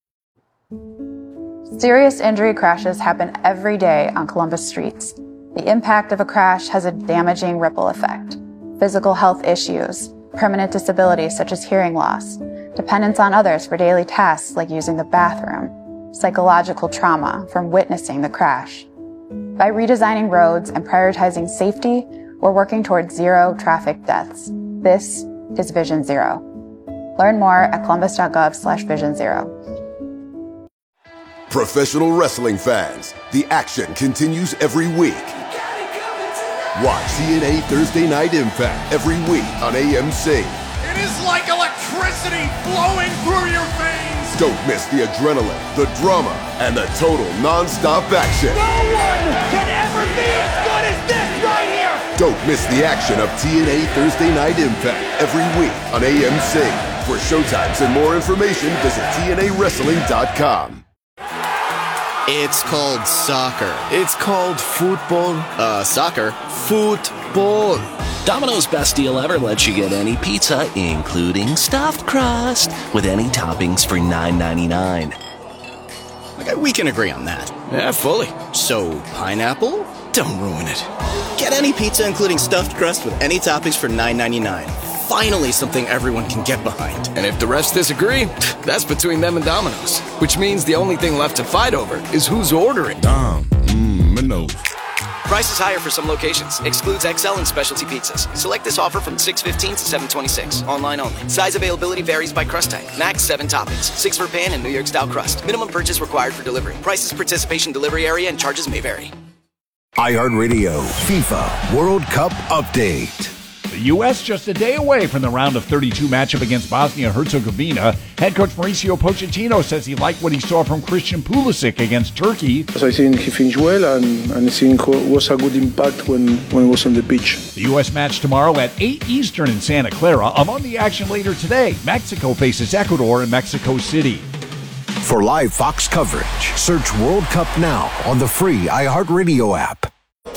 Serious injury crashes happen every day on Columbus streets. The impact of a crash has a damaging ripple effect. Physical health issues, permanent disabilities such as hearing loss, dependence on others for daily tasks like using the bathroom, psychological trauma from witnessing the crash. By redesigning roads and prioritizing safety, we're working towards zero traffic deaths. This is Vision Zero. Learn more at columbus.gov/Vision Zero. Professional wrestling fans, the action continues every week. Watch TNA Thursday Night Impact every week on AMC. It is like electricity flowing through your veins. Don't miss the adrenaline, the drama, and the total non-stop action. No one can ever be as good as this right here. Don't miss the action of TNA Thursday Night Impact every week on AMC. For showtimes and more information, visit TNAWrestling.com. It's called soccer. It's called football. Soccer. Football. Domino's Best Deal Ever lets you get any pizza, including stuffed crust, with any toppings for $9.99. Okay, we can agree on that. Yeah, fully. So, pineapple? Don't ruin it. Get any pizza, including stuffed crust, with any toppings for $9.99. Finally, something everyone can get behind. And if the rest disagree, that's between them and Domino's. Which means the only thing left to fight over is who's ordering. Domino's. Prices higher for some locations. Excludes XL and specialty pizzas. Select this offer from 6/15 to 7/26. Online only. Size availability varies by crust type. Max 7 toppings. 6 for pan and New York style crust. Minimum purchase required for delivery. Prices, participation, delivery area, and charges may vary. iHeartRadio FIFA World Cup Update. The U.S. just a day away from the round of 32 matchup against Bosnia-Herzegovina. Head coach Mauricio Pochettino says he liked what he saw from Christian Pulisic against Turkey. I think he finished well, and I think it was a good impact when he was on the pitch. The U.S. match tomorrow at 8 Eastern in Santa Clara. Among the action later today, Mexico faces Ecuador in Mexico City. For live Fox coverage, search World Cup now on the free iHeartRadio app.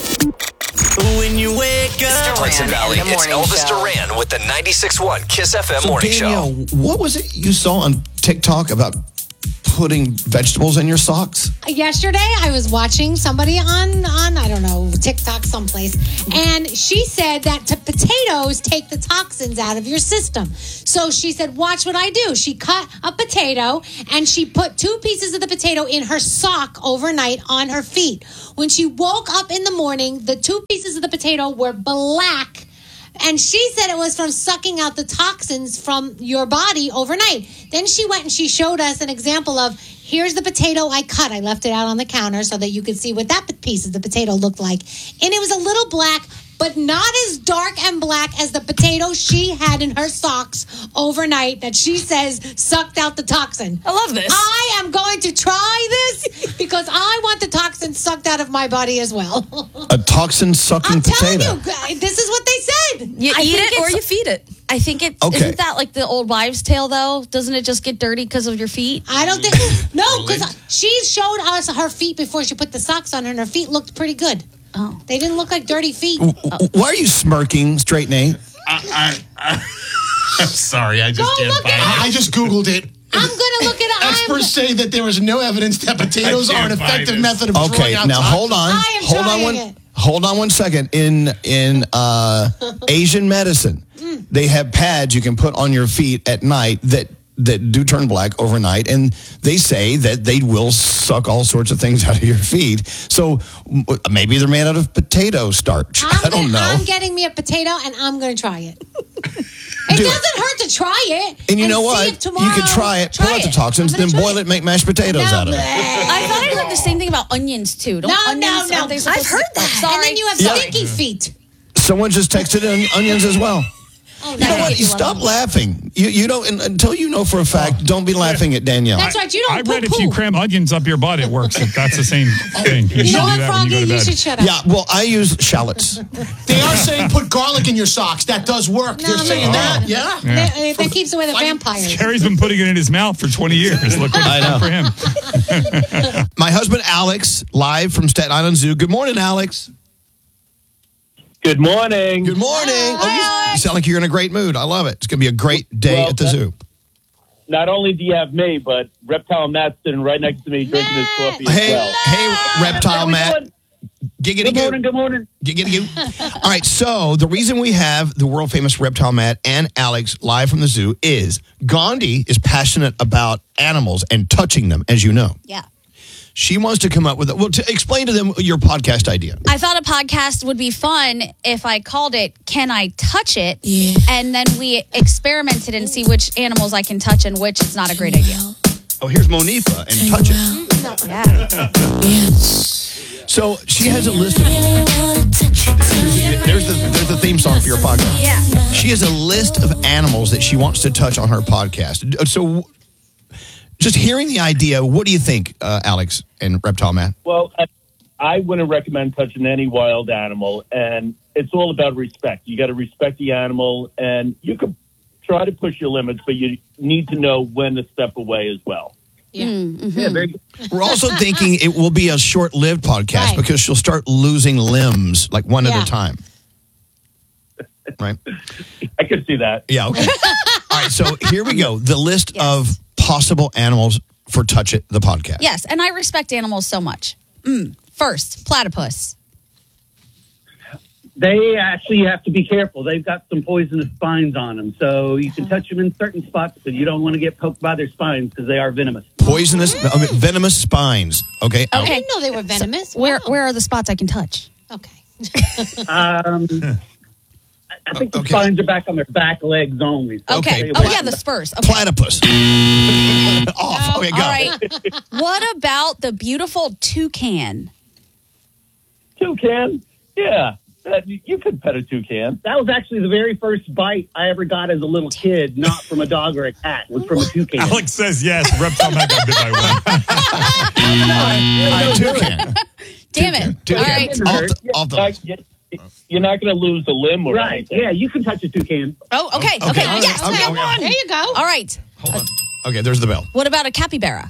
When you wake up, Hudson Valley, it's Elvis Duran with the 96.1 Kiss FM morning Danielle, show. What was it you saw on TikTok about putting vegetables in your socks? Yesterday, I was watching somebody on I don't know, TikTok someplace, and she said that potatoes take the toxins out of your system. So she said, watch what I do. She cut a potato, and she put 2 pieces of the potato in her sock overnight on her feet. When she woke up in the morning, the 2 pieces of the potato were black. And she said it was from sucking out the toxins from your body overnight. Then she went and she showed us an example of, here's the potato I cut. I left it out on the counter so that you could see what that piece of the potato looked like. And it was a little black, but not as dark and black as the potato she had in her socks overnight that she says sucked out the toxin. I love this. I am going to try this because I want the toxin sucked out of my body as well. A toxin-sucking potato. I'm telling you, this is what they said. You eat it or you feed it. I think it isn't that like the old wives' tale though? Doesn't it just get dirty because of your feet? I don't think no, because she showed us her feet before she put the socks on her, and her feet looked pretty good. Oh, they didn't look like dirty feet. Why are you smirking, Straight Nate? I'm sorry, I just can't find it. I just Googled it. I'm going to look it up. Experts say that there is no evidence that potatoes are an effective method of drawing out now hold on. Hold on one second. In Asian medicine, they have pads you can put on your feet at night that do turn black overnight, and they say that they will suck all sorts of things out of your feet. So maybe they're made out of potato starch. I don't know. I'm getting me a potato, and I'm going to try it. It doesn't hurt to try it. And you know what? You could try it, pull out the toxins, then boil it, make mashed potatoes out of it. I thought I heard the same thing about onions, too. No. I've heard that. And then you have stinky feet. Someone just texted onions as well. Oh, you know what? You stop laughing. You don't until you know for a fact. Don't be laughing at Danielle. That's right. You don't. I read if you cram onions up your butt, it works. That's the same thing. You know what, Froggy? You should shut up. Yeah. Well, I use shallots. They are saying put garlic in your socks. That does work. They're saying that. Yeah. That keeps away the vampires. Carrie's been putting it in his mouth for 20 years. Look what it's done for him. My husband Alex, live from Staten Island Zoo. Good morning, Alex. Good morning. Good morning. You sound like you're in a great mood. I love it. It's going to be a great day at the zoo. Not only do you have me, but Reptile Matt's sitting right next to me drinking his coffee as well. Hey, Reptile Matt. Giggity Good morning. Giggity All right, so the reason we have the world famous Reptile Matt and Alex live from the zoo is Gandhi is passionate about animals and touching them, as you know. Yeah. She wants to come up with to explain to them your podcast idea. I thought a podcast would be fun if I called it Can I Touch It? Yeah. And then we experimented and see which animals I can touch and which it's not a great idea. Oh, here's Monifa and Touch It. Yeah. So she has a list of... There's the theme song for your podcast. Yeah. She has a list of animals that she wants to touch on her podcast. So... just hearing the idea, what do you think, Alex and Reptile Man? Well, I wouldn't recommend touching any wild animal, and it's all about respect. You got to respect the animal, and you can try to push your limits, but you need to know when to step away as well. Yeah, very good. We're also thinking it will be a short-lived podcast because she'll start losing limbs like one at a time. Right? I could see that. Yeah, okay. All right, so here we go. The list of possible animals for Touch It, the podcast. Yes, and I respect animals so much. First, platypus. They actually have to be careful. They've got some poisonous spines on them, so you can touch them in certain spots, but you don't want to get poked by their spines because they are venomous. Venomous spines. Okay. I didn't know they were venomous. Where are the spots I can touch? Okay. I think the spines are back on their back legs only. So Okay. Oh, yeah, the spurs. Okay. Platypus. Off. Okay, go. All right. What about the beautiful toucan? Toucan? Yeah. You could pet a toucan. That was actually the very first bite I ever got as a little kid, not from a dog or a cat. It was from a toucan. Alex says yes. Reptile Mac got bit by one. Toucan. Damn it. All right. You're not going to lose a limb or right. anything. Yeah, you can touch a toucan. Oh, okay. Okay. Yes, we got one. There you go. All right. Hold on. Okay, there's the bell. What about a capybara?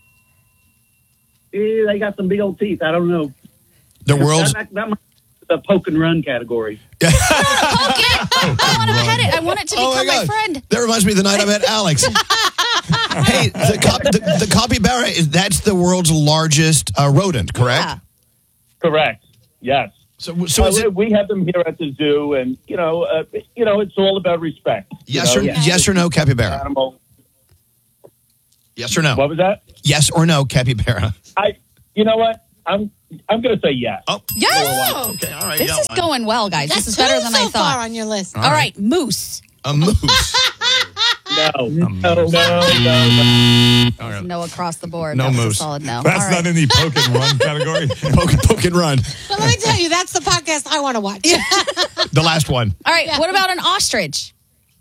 Yeah, they got some big old teeth. I don't know. The world's... That might be the poke and run category. I want to pet it. I want it to become my friend. That reminds me of the night I met Alex. Hey, the capybara, that's the world's largest rodent, correct? Yeah. Correct. Yes. So is it, we have them here at the zoo, and it's all about respect. Yes or no, capybara? Animal. Yes or no? What was that? Yes or no, capybara? You know what? I'm going to say yes. Oh, yes. Okay, all right. This is going well, guys. This is better than I so thought. far on your list. All right, moose. A moose. No. No across the board. No that was moose. A solid no. That's All not in the poke and run category. Poke and run. But let me tell you, that's the podcast I want to watch. The last one. All right. What about an ostrich?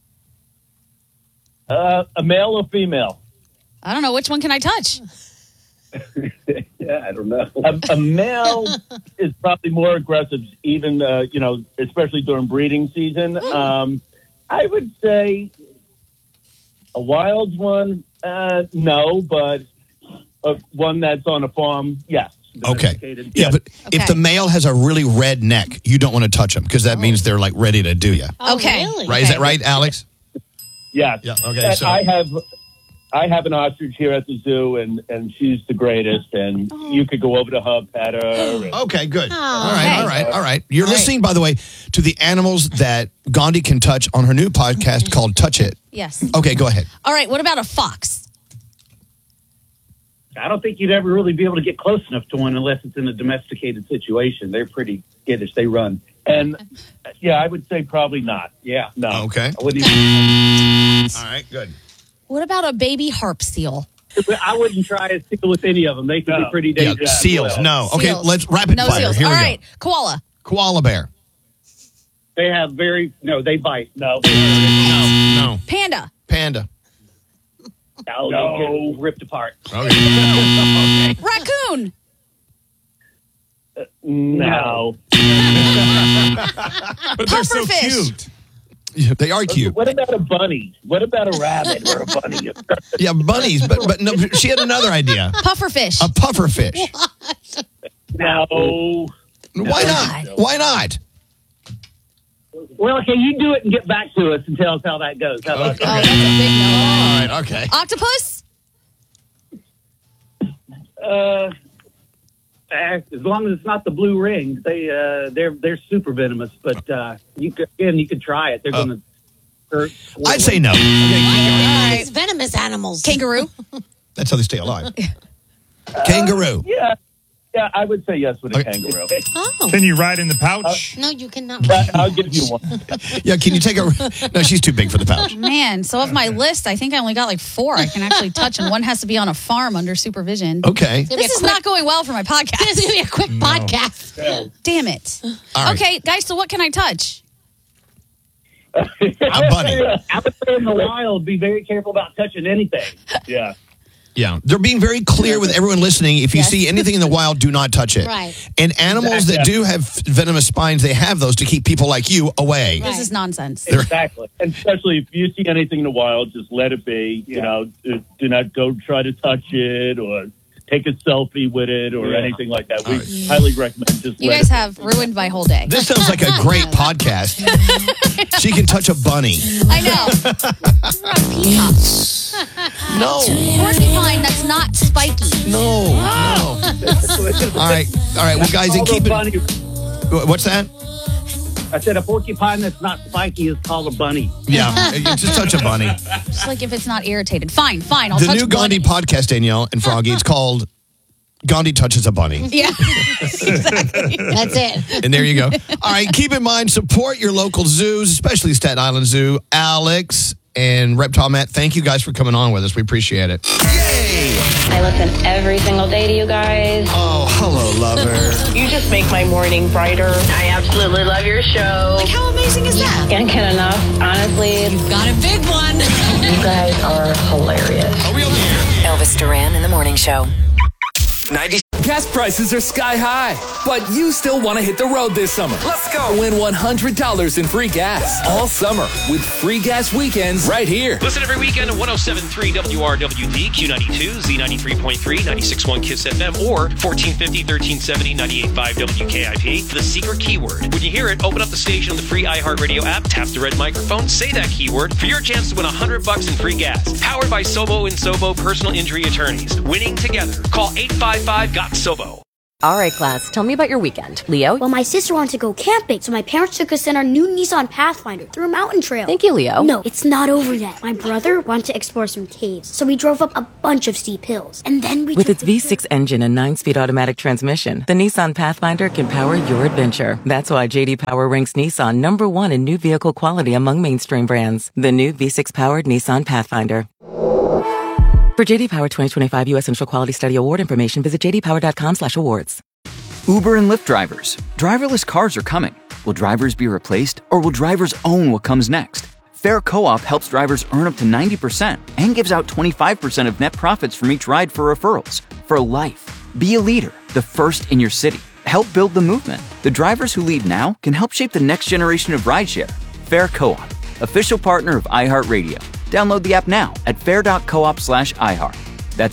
A male or female? I don't know. Which one can I touch? Yeah, I don't know. A male is probably more aggressive, even especially during breeding season. I would say a wild one, no, but one that's on a farm, yes. Okay. Yeah, but if the male has a really red neck, you don't want to touch them because that means they're like ready to do you. Okay. Really? Right? Is that right, Alex? Yes. Yeah. Okay. So I have an ostrich here at the zoo, and she's the greatest. And you could go over to her, pet her. And okay, good. All right. You're listening, by the way, to the animals that Gandhi can touch on her new podcast called Touch It. Yes. Okay, go ahead. All right. What about a fox? I don't think you'd ever really be able to get close enough to one unless it's in a domesticated situation. They're pretty skittish. They run. And I would say probably not. Yeah, no. Okay. I wouldn't even. All right, good. What about a baby harp seal? I wouldn't try a seal with any of them. They can be pretty dangerous. Yeah, seals, no. Okay, Seals. let's rapid No fire. seals. Here All we go. right. Koala. Koala bear. They have they bite. No. No. Panda. Panda. No. They get ripped apart. Okay. Raccoon. No. But they're so Pufferfish. cute. Yeah, they are cute. What about a bunny? What about a rabbit or a bunny? Yeah, bunnies, but no, she had another idea. Pufferfish. A pufferfish. No. Why not? Why not? Well, okay, you do it and get back to us and tell us how that goes. How about Oh, that's a big no. All right, okay. Octopus. as long as it's not the blue rings, they're super venomous. But you could try it. They're going to hurt. I'd say no. It's venomous animals. Kangaroo. That's how they stay alive. Kangaroo. Yeah, I would say yes with a kangaroo. Oh. Can you ride in the pouch? No, you cannot. I'll give you one. Yeah, can you take a... No, she's too big for the pouch. Man, so of my list, I think I only got like 4 I can actually touch, and one has to be on a farm under supervision. Okay. This is not going well for my podcast. This is going to be a quick podcast. Yeah. Damn it. All right. Okay, guys, so what can I touch? A bunny. I would say in the wild, be very careful about touching anything. Yeah. Yeah, they're being very clear with everyone listening. If you Yes. see anything in the wild, do not touch it. Right. And animals that do have venomous spines, they have those to keep people like you away. This is nonsense. Exactly. And especially if you see anything in the wild, just let it be. You know, do not go try to touch it or take a selfie with it or anything like that. We highly recommend just You let guys it have ruined my whole day. This sounds like a great podcast. She can touch a bunny. I know. You're a peacock. No. Porcupine that's not spiky. No. All right. Well, guys, and keep it. What's that? I said a porcupine that's not spiky is called a bunny. Yeah, just touch a bunny. Just like if it's not irritated. Fine. I'll The touch new Gandhi podcast, Danielle and Froggy, it's called Gandhi Touches a Bunny. Yeah. Exactly. That's it. And there you go. All right, keep in mind, support your local zoos, especially Staten Island Zoo. Alex and Reptile Matt, thank you guys for coming on with us. We appreciate it. I listen every single day to you guys. Oh, hello, lover. You just make my morning brighter. I absolutely love your show. Like, how amazing is that? Can't get enough, honestly. You've got a big one. You guys are hilarious. Elvis Duran in the Morning Show. 90. Gas prices are sky high, but you still want to hit the road this summer. Let's go. Win $100 in free gas all summer with free gas weekends right here. Listen every weekend to 107.3 WRWD, Q92, Z93.3, 96.1 KISS FM, or 1450, 1370, 98.5 WKIP. The secret keyword. When you hear it, open up the station on the free iHeartRadio app, tap the red microphone, say that keyword for your chance to win $100 in free gas. Powered by Sobo and Sobo Personal Injury Attorneys. Winning together. Call 855-GOT-SOBO. All right, class, tell me about your weekend. Leo? Well, my sister wanted to go camping, so my parents took us in our new Nissan Pathfinder through a mountain trail. Thank you, Leo. No, it's not over yet. My brother wanted to explore some caves, so we drove up a bunch of steep hills. And then we With its V6 engine and 9-speed automatic transmission, the Nissan Pathfinder can power your adventure. That's why J.D. Power ranks Nissan #1 in new vehicle quality among mainstream brands. The new V6-powered Nissan Pathfinder. For J.D. Power 2025 U.S. Initial Quality Study Award information, visit jdpower.com/awards. Uber and Lyft drivers. Driverless cars are coming. Will drivers be replaced, or will drivers own what comes next? Fair Co-op helps drivers earn up to 90% and gives out 25% of net profits from each ride for referrals. For life. Be a leader, the first in your city. Help build the movement. The drivers who lead now can help shape the next generation of rideshare. Fair Co-op, official partner of iHeartRadio. Download the app now at fair.coop/iHeart. That's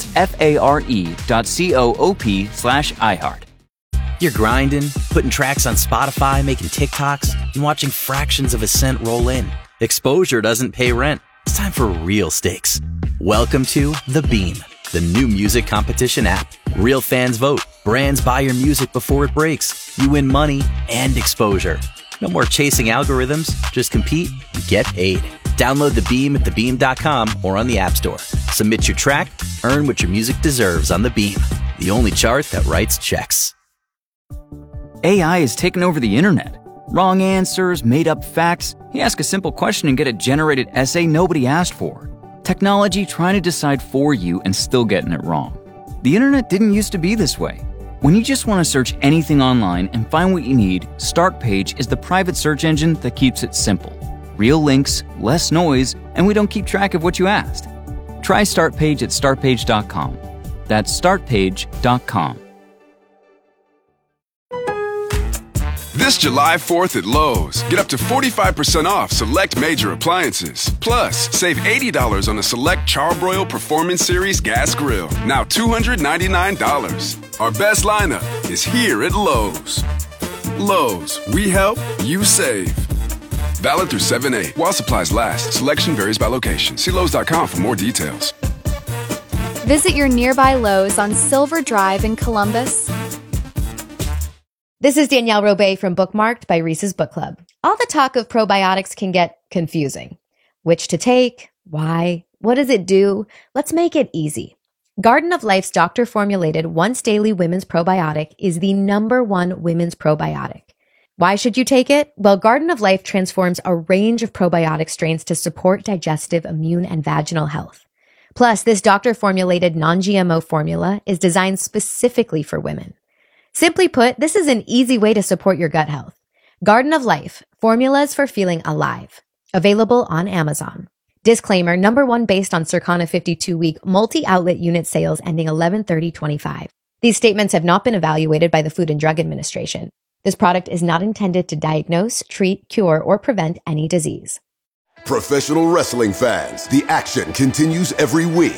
FARE.coop/iHeart. You're grinding, putting tracks on Spotify, making TikToks, and watching fractions of a cent roll in. Exposure doesn't pay rent. It's time for real stakes. Welcome to The Beam, the new music competition app. Real fans vote. Brands buy your music before it breaks. You win money and exposure. No more chasing algorithms. Just compete and get paid. Download The Beam at thebeam.com or on the App Store. Submit your track, earn what your music deserves on The Beam, the only chart that writes checks. AI has taken over the internet. Wrong answers, made-up facts. You ask a simple question and get a generated essay nobody asked for. Technology trying to decide for you and still getting it wrong. The internet didn't used to be this way. When you just want to search anything online and find what you need, Startpage is the private search engine that keeps it simple. Real links, less noise, and we don't keep track of what you asked. Try Startpage at startpage.com. That's startpage.com. This July 4th at Lowe's, get up to 45% off select major appliances. Plus, save $80 on a select Charbroil Performance Series gas grill, now $299. Our best lineup is here at Lowe's. Lowe's, we help, you save. Valid through 7/8. While supplies last, selection varies by location. See Lowe's.com for more details. Visit your nearby Lowe's on Silver Drive in Columbus. This is Danielle Robay from Bookmarked by Reese's Book Club. All the talk of probiotics can get confusing. Which to take? Why? What does it do? Let's make it easy. Garden of Life's doctor-formulated once-daily women's probiotic is the #1 women's probiotic. Why should you take it? Well, Garden of Life transforms a range of probiotic strains to support digestive, immune, and vaginal health. Plus, this doctor-formulated non-GMO formula is designed specifically for women. Simply put, this is an easy way to support your gut health. Garden of Life, formulas for feeling alive. Available on Amazon. Disclaimer, number one based on Circana 52-week multi-outlet unit sales ending 11/30/25. These statements have not been evaluated by the Food and Drug Administration. This product is not intended to diagnose, treat, cure, or prevent any disease. Professional wrestling fans, the action continues every week.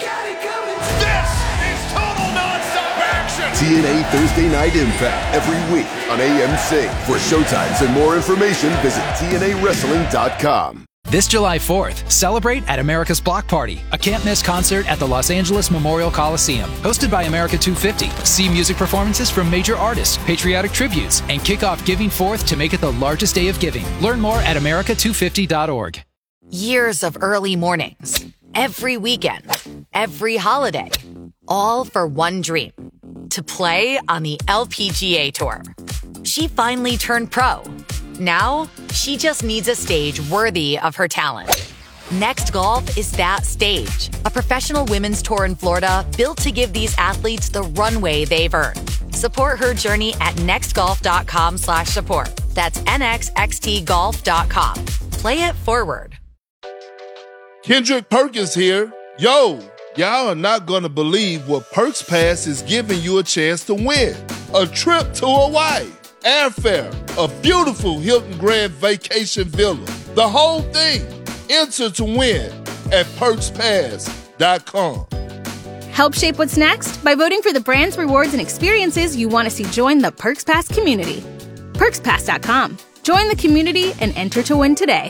This is total non-stop action. TNA Thursday Night Impact every week on AMC. For showtimes and more information, visit TNAWrestling.com. This July 4th, celebrate at America's Block Party, a can't-miss concert at the Los Angeles Memorial Coliseum. Hosted by America 250. See music performances from major artists, patriotic tributes, and kick off Giving Forth to make it the largest day of giving. Learn more at america250.org. Years of early mornings, every weekend, every holiday, all for one dream, to play on the LPGA Tour. She finally turned pro. Now, she just needs a stage worthy of her talent. Next Golf is that stage. A professional women's tour in Florida built to give these athletes the runway they've earned. Support her journey at nextgolf.com/support. That's nxxtgolf.com. Play it forward. Kendrick Perkins here. Yo, y'all are not going to believe what Perks Pass is giving you a chance to win. A trip to Hawaii. Airfare, a beautiful Hilton Grand Vacation Villa. The whole thing. Enter to win at PerksPass.com. Help shape what's next by voting for the brands, rewards, and experiences you want to see join the Perks Pass community. PerksPass.com. Join the community and enter to win today.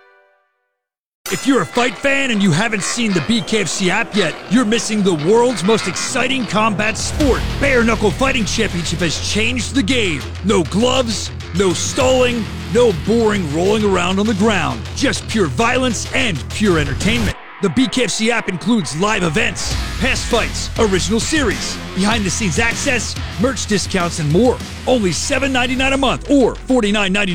If you're a fight fan and you haven't seen the BKFC app yet, you're missing the world's most exciting combat sport. Bare Knuckle Fighting Championship has changed the game. No gloves, no stalling, no boring rolling around on the ground. Just pure violence and pure entertainment. The BKFC app includes live events, past fights, original series, behind-the-scenes access, merch discounts, and more. Only $7.99 a month or $49.99